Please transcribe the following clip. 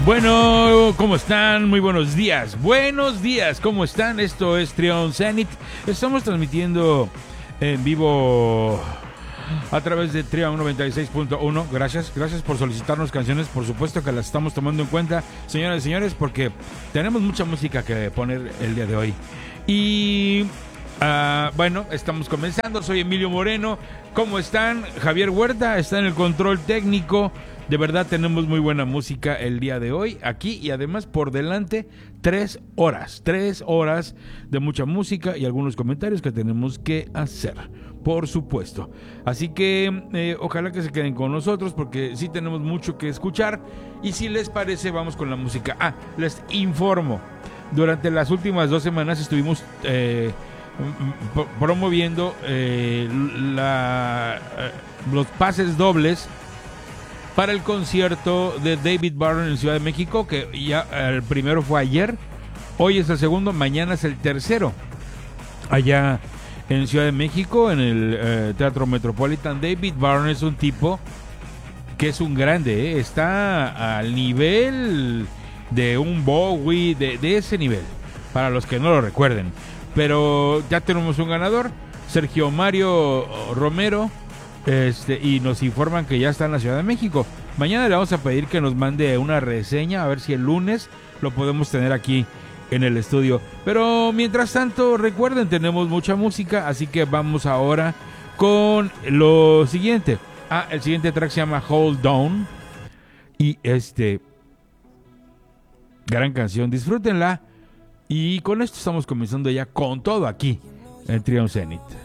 Bueno, ¿cómo están? Muy buenos días. Buenos días, ¿cómo están? Esto es Trion Zenit. Estamos transmitiendo en vivo a través de Trion 96.1. Gracias por solicitarnos canciones. Por supuesto que las estamos tomando en cuenta, señoras y señores, porque tenemos mucha música que poner el día de hoy. Y bueno, estamos comenzando. Soy Emilio Moreno. ¿Cómo están? Javier Huerta está en el control técnico. De verdad tenemos muy buena música el día de hoy aquí, y además por delante 3 horas de mucha música y algunos comentarios que tenemos que hacer, por supuesto. Así que ojalá que se queden con nosotros, porque sí tenemos mucho que escuchar. Y si les parece, vamos con la música. Les informo, durante las últimas 2 semanas estuvimos promoviendo los pases dobles para el concierto de David Byrne en Ciudad de México, que ya el primero fue ayer, hoy es el segundo, mañana es el tercero, allá en Ciudad de México, en el Teatro Metropolitan. David Byrne es un tipo que es un grande, está al nivel de un Bowie, de ese nivel, para los que no lo recuerden. Pero ya tenemos un ganador, Sergio Mario Romero, y nos informan que ya está en la Ciudad de México. Mañana le vamos a pedir que nos mande una reseña, a ver si el lunes lo podemos tener aquí en el estudio. Pero mientras tanto, recuerden, tenemos mucha música, así que vamos ahora con lo siguiente. El siguiente track se llama Hold On, y gran canción, disfrútenla. Y con esto estamos comenzando ya con todo aquí en Trion Zenit.